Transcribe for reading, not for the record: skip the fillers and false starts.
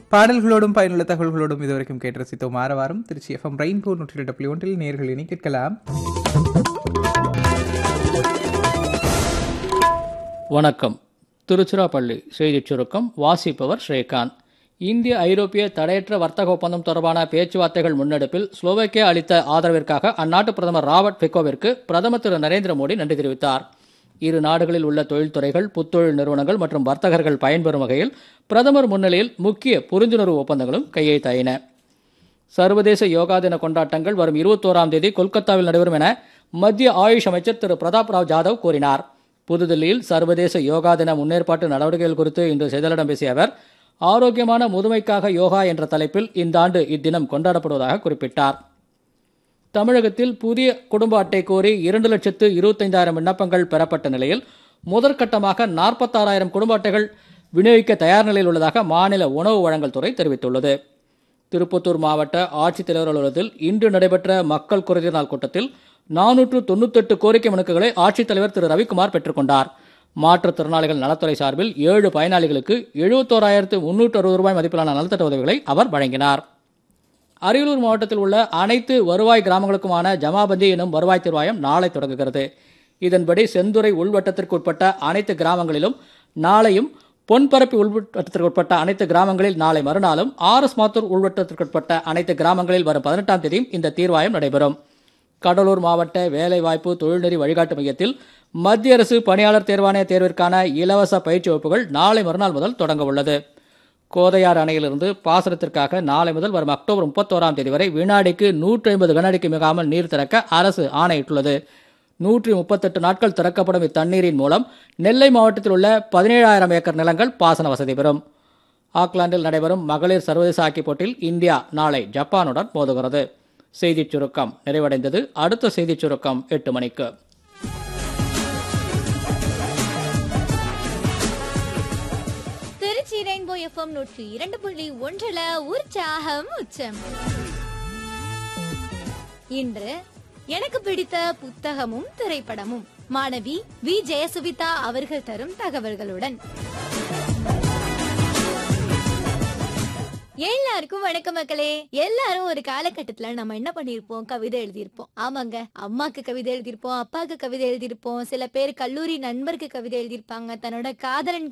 பாடல்களோடும் பயனுள்ள தகவல்களோடும் இதுவரைக்கும் கேட்டு ரசித்தோம். வாரம் திருச்சி எஃப்எம் ரெயின்போ 102.1 நேயர்கள் இனி கேட்கலாம். வணக்கம். திருச்சிராப்பள்ளி செய்திச் சுருக்கம் வாசிப்பவர் ஸ்ரீகாந்த். இந்திய ஐரோப்பிய தடையற்ற வர்த்தக ஒப்பந்தம் தொடர்பான பேச்சுவார்த்தைகள் முன்னெடுப்பில் ஸ்லோவேக்கியா அளித்த ஆதரவிற்காக அந்நாட்டு பிரதமர் ராபர்ட் ஃபிகோவிற்கு பிரதமர் திரு நரேந்திர மோடி நன்றி தெரிவித்தார். இரு நாடுகளில் உள்ள தொழில்துறைகள், புத்தொழில் நிறுவனங்கள் மற்றும் வர்த்தகர்கள் பயன்பெறும் வகையில் பிரதமர் முன்னிலையில் முக்கிய புரிந்துணர்வு ஒப்பந்தங்களும் கையெழுத்தாயின. சர்வதேச யோகா தின கொண்டாட்டங்கள் வரும் 21ஆம் தேதி கொல்கத்தாவில் நடைபெறும் என மத்திய ஆயுஷ் அமைச்சர் திரு பிரதாப் ராவ் ஜாதவ் கூறினார். புதுதில்லியில் சர்வதேச யோகா தின முன்னேற்பாட்டு நடவடிக்கைகள் குறித்து இன்று செய்தியாளர்களிடம் பேசிய அவர், ஆரோக்கியமான முதுமைக்காக யோகா என்ற தலைப்பில் இந்த ஆண்டு இத்தினம் கொண்டாடப்படுவதாக குறிப்பிட்டார். தமிழகத்தில் புதிய குடும்ப அட்டை கோரி 2,25,000 விண்ணப்பங்கள் பெறப்பட்ட நிலையில் முதற்கட்டமாக 46,000 குடும்ப அட்டைகள் விநியோகிக்க தயார் நிலையில் உள்ளதாக மாநில உணவு வழங்கல் துறை தெரிவித்துள்ளது. திருப்பத்தூர் மாவட்ட ஆட்சித்தலைவர் அலுவலகத்தில் இன்று நடைபெற்ற மக்கள் குறைதீர் நாள் கூட்டத்தில் 498 கோரிக்கை மனுக்களை ஆட்சித்தலைவர் திரு ரவிக்குமார் பெற்றுக்கொண்டார். மாற்றுத்திறனாளிகள் நலத்துறை சார்பில் 7 பயனாளிகளுக்கு 71,360 ரூபாய் மதிப்பிலான நலத்திட்ட உதவிகளை அவர் வழங்கினார். அரியலூர் மாவட்டத்தில் உள்ள அனைத்து வருவாய் கிராமங்களுக்குமான ஜமாபந்தி எனும் வருவாய் தீர்வாயம் நாளை தொடங்குகிறது. இதன்படி செந்துறை உள்வட்டத்திற்கு உட்பட்ட அனைத்து கிராமங்களிலும் நாளையும், பொன்பரப்பி உள்வட்டத்திற்கு உட்பட்ட அனைத்து கிராமங்களில் நாளை மறுநாளும், ஆர்எஸ் மாத்தூர் உள்வட்டத்திற்குட்பட்ட அனைத்து கிராமங்களில் வரும் 18ஆம் தேதியும் இந்த தீர்வாயம் நடைபெறும். கடலூர் மாவட்ட வேலைவாய்ப்பு தொழில்நெறி வழிகாட்டு மையத்தில் மத்திய அரசு பணியாளர் தேர்வாணைய தேர்விற்கான இலவச பயிற்சி வகுப்புகள் நாளை மறுநாள் முதல் தொடங்க உள்ளது. கோதையார் அணையிலிருந்து பாசனத்திற்காக நாளை முதல் வரும் அக்டோபர் 31ஆம் தேதி வரை வினாடிக்கு 150 கனஅடிக்கு மிகாமல் நீர் திறக்க அரசு ஆணையிட்டுள்ளது. 138 நாட்கள் திறக்கப்படும் இத்தண்ணீரின் மூலம் நெல்லை மாவட்டத்தில் உள்ள 17,000 ஏக்கர் நிலங்கள் பாசன வசதி பெறும். ஆக்லாந்தில் நடைபெறும் மகளிர் சர்வதேச ஹாக்கி போட்டியில் இந்தியா நாளை ஜப்பானுடன் மோதுகிறது. செய்திச் சுருக்கம் நிறைவடைந்தது. அடுத்த செய்திச் சுருக்கம் 8 மணிக்கு. திருச்சி ரெயின்போ எஃப்எம் 102.1 உற்சாகம் உச்சம். இன்று எனக்கு பிடித்த புத்தகமும் திரைப்படமும் மாணவி வி ஜெயசுவிதா அவர்கள் தரும் தகவல்களுடன். எல்லாருக்கும் வணக்கம் மக்களே. எல்லாரும் ஒரு காலகட்டத்துல நம்ம என்ன பண்ணிருப்போம், கவிதை எழுதியிருப்போம். ஆமாங்க, அம்மாக்கு கவிதை எழுதியிருப்போம், அப்பாவுக்கு கவிதை எழுதியிருப்போம், சில பேர் கல்லூரி நண்பருக்கு கவிதை எழுதியிருப்பாங்க, தன்னோட காதலன்